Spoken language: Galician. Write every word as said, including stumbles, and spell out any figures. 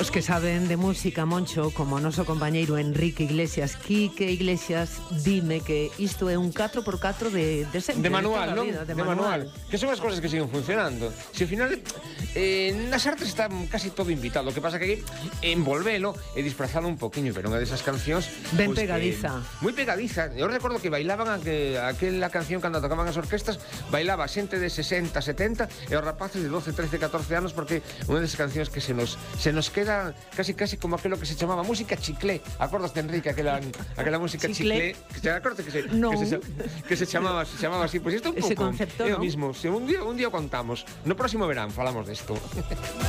Os que saben de música, Moncho, como o noso compañeiro Enrique Iglesias, Quique Iglesias, dime que isto é un catro por catro de, de sempre. De manual, non? De, de manual. manual. Que son as cosas que siguen funcionando. Si ao final, eh, nas artes está casi todo invitado. O que pasa que aquí, envolvelo e disfrazalo un poquinho, pero unha desas cancións... Ben pues, pegadiza. Eh, moi pegadiza. Eu recordo que bailaban a que, aquela canción cando tocaban as orquestas, bailaba xente de sesenta, setenta e os rapaces de doce, trece, catorce anos, porque unha desas cancións que se nos, se nos queda casi casi como aquilo que se chamaba música chiclé. Acordaste, Enrique, aquela, aquela música chiclé? Que se acordaste que se, no. que se, que se chamaba, se chamaba así. Pois pues isto un pouco... Ese concepto, é ¿no? o mismo. Se un día, un día contamos. No próximo verán falamos desto.